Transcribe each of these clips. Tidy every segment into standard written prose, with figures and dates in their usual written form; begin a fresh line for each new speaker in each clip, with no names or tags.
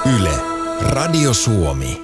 Yle, Radio Suomi.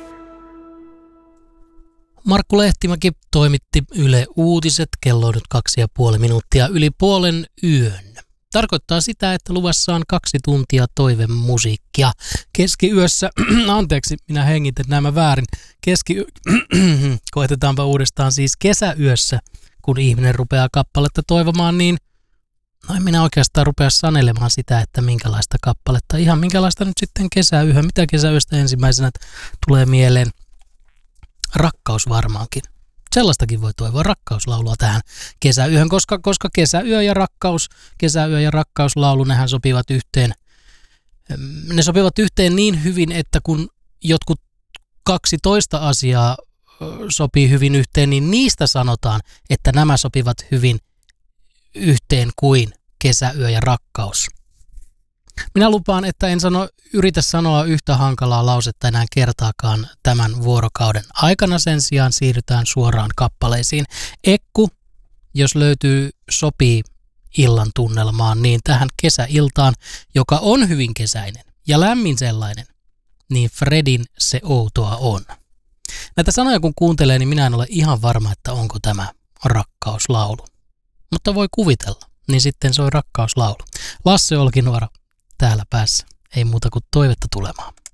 Markku Lehtimäki toimitti Yle Uutiset, kello on nyt 2,5 minuuttia yli puolen yön. Tarkoittaa sitä, että luvassa on 2 tuntia toivemusiikkia. Keskiyössä, anteeksi, minä hengitän nämä väärin. Koetetaanpa uudestaan siis kesäyössä, kun ihminen rupeaa kappaletta toivomaan, niin en minä oikeastaan rupea sanelemaan sitä, että minkälaista kappaletta. Ihan minkälaista nyt sitten kesäyöhön. Mitä kesäyöstä ensimmäisenä tulee mieleen? Rakkaus varmaankin. Sellaistakin voi toivoa, rakkauslaulua tähän kesäyöhön, koska kesäyö ja rakkauslaulu, nehän sopivat yhteen. Ne sopivat yhteen niin hyvin, että kun jotkut 12 asiaa sopii hyvin yhteen, niin niistä sanotaan, että nämä sopivat hyvin yhteen kuin kesäyö ja rakkaus. Minä lupaan, että en yritä sanoa yhtä hankalaa lausetta enää kertaakaan tämän vuorokauden aikana. Sen sijaan siirrytään suoraan kappaleisiin. Ekku, jos löytyy, sopii illan tunnelmaan, niin tähän kesäiltaan, joka on hyvin kesäinen ja lämmin sellainen, niin Fredin Se outoa on. Näitä sanoja kun kuuntelee, niin minä en ole ihan varma, että onko tämä rakkauslaulu. Mutta voi kuvitella, niin sitten se on rakkauslaulu. Lasse Olkinuora täällä päässä. Ei muuta kuin toivetta tulemaan.